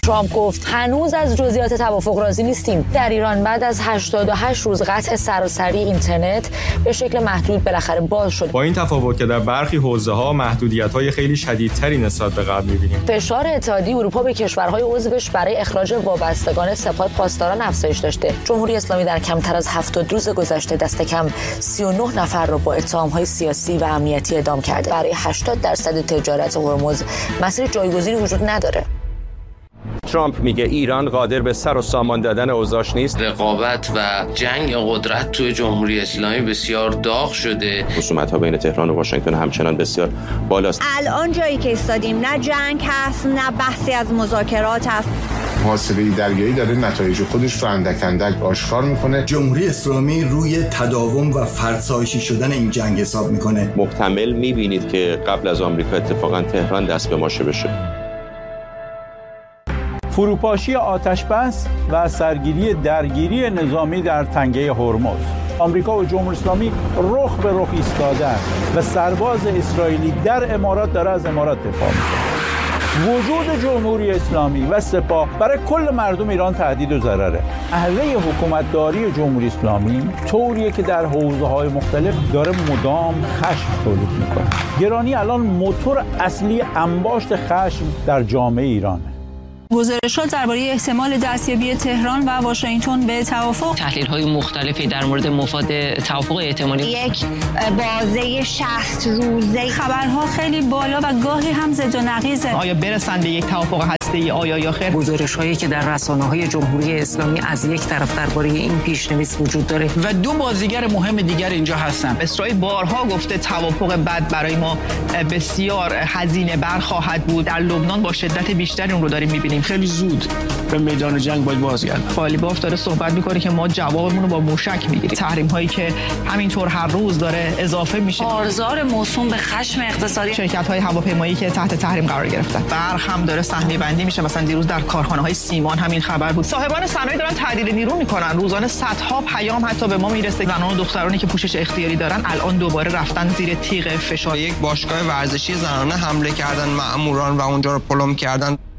ترامپ گفت هنوز از جزئیات توافق راضی نیستیم. در ایران بعد از 88 روز قطع سراسری اینترنت به شکل محدود بالاخره باز شد. با این تفاوت که در برخی حوزه‌ها محدودیت‌های خیلی شدیدتری نسبت به قبل می‌بینیم. فشار اتحادیه اروپا به کشورهای عضوش برای اخراج وابستگان سپاه پاسداران افزایش داشته. جمهوری اسلامی در کمتر از 70 روز گذشته دست کم 39 نفر را با اتهام‌های سیاسی و امنیتی اعدام کرده. برای 80% تجارت هرمز مسیر جایگزینی وجود نداره. ترامپ میگه ایران قادر به سر و سامان دادن اوضاعش نیست. رقابت و جنگ قدرت توی جمهوری اسلامی بسیار داغ شده. خصومت‌ها بین تهران و واشنگتن همچنان بسیار بالاست. الان جایی که ایستادیم نه جنگ هست نه بحثی از مذاکرات هست. محاصره دریایی داره نتایج خودش رو اندک اندک آشکار میکنه. جمهوری اسلامی روی تداوم و فرسایشی شدن این جنگ حساب میکنه. محتمل میبینید که قبل از آمریکا اتفاقا تهران دست به ماشه بشه. فروپاشی آتش‌بس و سرگیری درگیری نظامی در تنگه هرمز. آمریکا و جمهوری اسلامی رخ به رخ ایستادن و سرباز اسرائیلی در امارات داره از امارات دفاع میکنه. وجود جمهوری اسلامی و سپاه برای کل مردم ایران تهدید و ضرره. اهله حکومتداری جمهوری اسلامی طوریه که در حوزه‌های مختلف داره مدام خشم تولید میکنه. گرانی الان موتور اصلی انباشت خشم در جامعه ایرانه. گزارشات درباره احتمال دستیابی تهران و واشنگتن به توافق، تحلیل‌های مختلفی در مورد مفاد توافق احتمالی، یک بازه 60 روزه، خبرها خیلی بالا و گاهی هم زد و نقیزه. آیا برسن به یک توافق هسته‌ای آیا یا خیر؟ گزارش‌هایی که در رسانه‌های جمهوری اسلامی از یک طرف درباره این پیش‌نویس وجود داره و دو بازیگر مهم دیگر اینجا هستن. اسرائیل بارها گفته توافق بعد برای ما بسیار هزینه بر خواهد بود. در لبنان با شدت بیشتری اون رو داریم می‌بینیم. خیلی زود به میدان جنگ باید بازگردیم. قالیباف داره صحبت میکنه که ما جوابمون رو با موشک میگیریم. تحریم هایی که همینطور هر روز داره اضافه میشه. بازار موسوم به خشم اقتصادی. شرکت های هواپیمایی که تحت تحریم قرار گرفتن. برق هم داره سهمی بندی میشه. مثلا دیروز در کارخانه های سیمان همین خبر بود. صاحبان صنایع دارن تعدیل نیرو میکنن. روزانه صدها پیام حتی به ما میرسه. زنان و دخترانی که پوشش اختیاری دارن الان دوباره رفتن زیر تیغ فشار. یک باشگاه ورزشی زنانه حمله کردن مأموران و اونجا رو پلم کردن.